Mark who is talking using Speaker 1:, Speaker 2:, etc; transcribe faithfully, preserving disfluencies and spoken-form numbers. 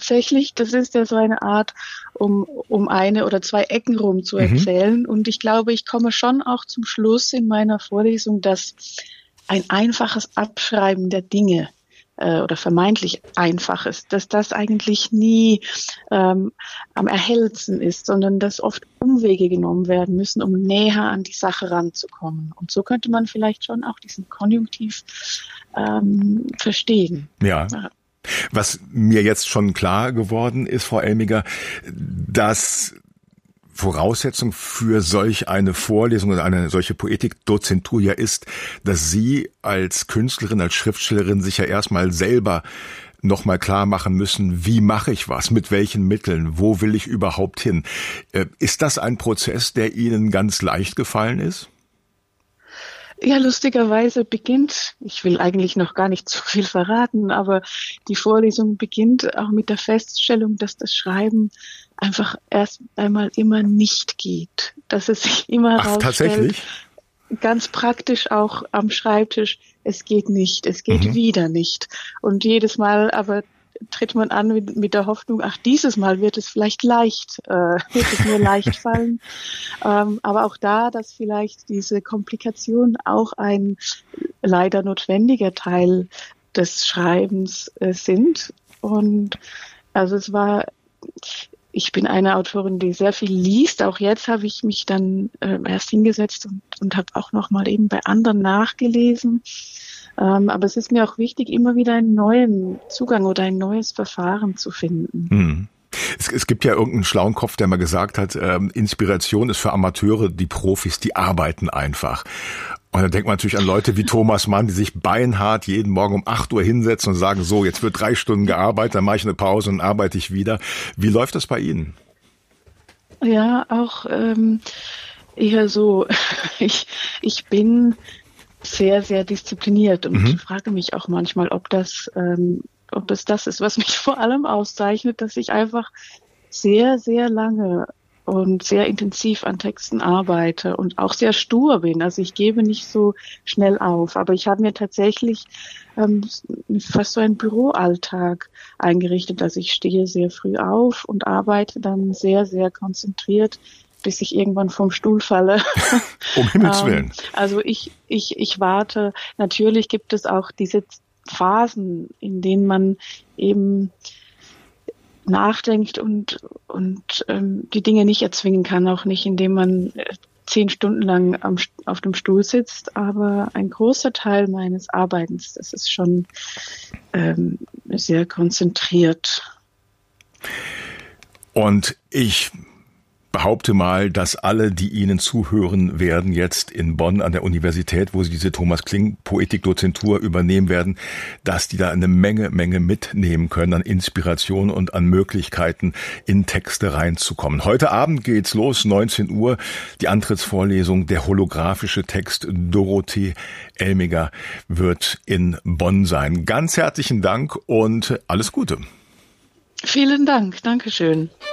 Speaker 1: tatsächlich, das ist ja so eine Art, um, um eine oder zwei Ecken rum zu erzählen. Mhm. Und ich glaube, ich komme schon auch zum Schluss in meiner Vorlesung, dass ein einfaches Abschreiben der Dinge äh, oder vermeintlich einfaches, dass das eigentlich nie ähm, am erhellendsten ist, sondern dass oft Umwege genommen werden müssen, um näher an die Sache ranzukommen. Und so könnte man vielleicht schon auch diesen Konjunktiv ähm, verstehen.
Speaker 2: Ja. ja. Was mir jetzt schon klar geworden ist, Frau Elmiger, dass Voraussetzung für solch eine Vorlesung oder eine solche Poetikdozentur ja ist, dass Sie als Künstlerin, als Schriftstellerin sich ja erstmal selber nochmal klar machen müssen, wie mache ich was, mit welchen Mitteln, wo will ich überhaupt hin? Ist das ein Prozess, der Ihnen ganz leicht gefallen ist?
Speaker 1: Ja, lustigerweise beginnt, ich will eigentlich noch gar nicht zu viel verraten, aber die Vorlesung beginnt auch mit der Feststellung, dass das Schreiben einfach erst einmal immer nicht geht. Dass es sich immer
Speaker 2: Ach,
Speaker 1: rausstellt,
Speaker 2: tatsächlich?
Speaker 1: Ganz praktisch auch am Schreibtisch, es geht nicht, es geht mhm. wieder nicht. Und jedes Mal aber tritt man an mit, mit der Hoffnung, ach, dieses Mal wird es vielleicht leicht, äh, wird es mir leicht fallen. Ähm, aber auch da, dass vielleicht diese Komplikationen auch ein leider notwendiger Teil des Schreibens äh, sind. Und also es war, ich bin eine Autorin, die sehr viel liest. Auch jetzt habe ich mich dann äh, erst hingesetzt und, und habe auch nochmal eben bei anderen nachgelesen. Ähm, aber es ist mir auch wichtig, immer wieder einen neuen Zugang oder ein neues Verfahren zu finden.
Speaker 2: Hm. Es, es gibt ja irgendeinen schlauen Kopf, der mal gesagt hat, ähm, Inspiration ist für Amateure, die Profis, die arbeiten einfach. Und dann denkt man natürlich an Leute wie Thomas Mann, die sich beinhart jeden Morgen um acht Uhr hinsetzen und sagen, so, jetzt wird drei Stunden gearbeitet, dann mache ich eine Pause und arbeite ich wieder. Wie läuft das bei Ihnen?
Speaker 1: Ja, auch ähm, eher so. Ich, ich bin sehr, sehr diszipliniert und mhm. frage mich auch manchmal, ob das, ähm, ob es das ist, was mich vor allem auszeichnet, dass ich einfach sehr, sehr lange und sehr intensiv an Texten arbeite und auch sehr stur bin. Also ich gebe nicht so schnell auf, aber ich habe mir tatsächlich ähm, fast so einen Büroalltag eingerichtet. Also ich stehe sehr früh auf und arbeite dann sehr, sehr konzentriert, bis ich irgendwann vom Stuhl falle.
Speaker 2: Um Himmels Willen.
Speaker 1: Also ich, ich, ich warte. Natürlich gibt es auch diese Phasen, in denen man eben nachdenkt und, und ähm, die Dinge nicht erzwingen kann, auch nicht, indem man äh, zehn Stunden lang am, auf dem Stuhl sitzt. Aber ein großer Teil meines Arbeitens, das ist schon ähm, sehr konzentriert.
Speaker 2: Und ich behaupte mal, dass alle, die Ihnen zuhören werden, jetzt in Bonn an der Universität, wo Sie diese Thomas Kling Poetikdozentur übernehmen werden, dass die da eine Menge, Menge mitnehmen können an Inspiration und an Möglichkeiten, in Texte reinzukommen. Heute Abend geht's los, neunzehn Uhr, die Antrittsvorlesung, der holographische Text Dorothee Elmiger wird in Bonn sein. Ganz herzlichen Dank und alles Gute.
Speaker 1: Vielen Dank, Dankeschön.